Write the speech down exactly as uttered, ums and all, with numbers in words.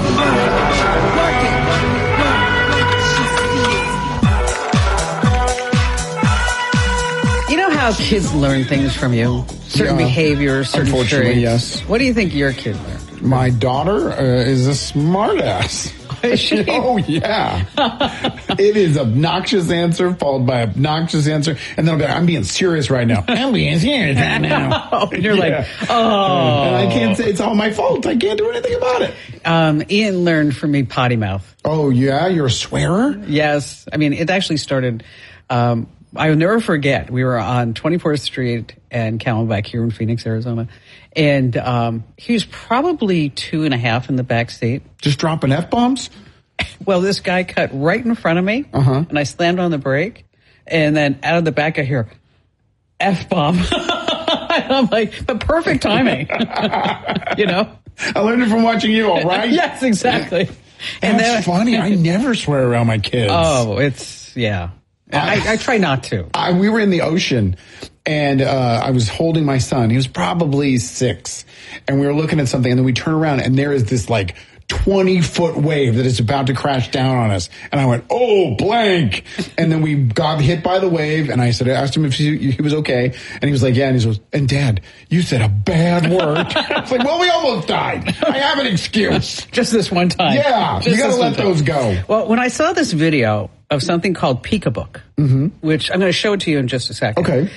You know how kids learn things from you? Certain Yeah. behaviors, certain Unfortunately, traits. yes. What do you think your kid learned? My daughter uh, is a smart ass. Is she? Oh, yeah. It is obnoxious answer followed by obnoxious answer. And then I'll be like, I'm being serious right now. I'm being serious right now. And you're Yeah. like, oh. And I can't say it's all my fault. I can't do anything about it. Um, Ian learned from me potty mouth. Oh, yeah? You're a swearer? Yes. I mean, it actually started, um, I'll never forget. We were on twenty-fourth Street and Camelback here in Phoenix, Arizona. And um, he was probably two and a half in the back seat. Just dropping F-bombs? Well, this guy cut right in front of me, Uh-huh. and I slammed on the brake. And then out of the back, I hear, F-bomb. And I'm like, but perfect timing. You know? I learned it from watching you, all right? Yes, exactly. And And that's then- funny. I never swear around my kids. Oh, it's, yeah. I, I try not to. I, we were in the ocean, and uh, I was holding my son. He was probably six, and we were looking at something, and then we turn around, and there is this like twenty-foot wave that is about to crash down on us. And I went, oh, blank. And then we got hit by the wave, and I said, I asked him if he, he was okay, and he was like, yeah. And he goes, and Dad, you said a bad word. It's like, well, we almost died. I have an excuse. Just this one time. Yeah, Just you got to this let one time. those go. Well, when I saw this video of something called Peek-a-Book, Mm-hmm. which I'm going to show it to you in just a second. Okay.